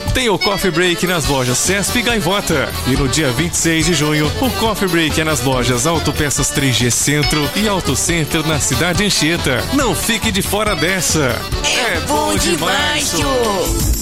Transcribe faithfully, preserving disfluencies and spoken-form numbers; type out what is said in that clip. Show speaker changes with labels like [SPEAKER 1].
[SPEAKER 1] tem o Coffee Break nas lojas Cesp e Gaivota. E no dia vinte e seis de junho, o Coffee Break é nas lojas Autopeças três G Centro e Auto Center na Cidade Anchieta. Não fique de fora dessa.
[SPEAKER 2] É bom demais, tio!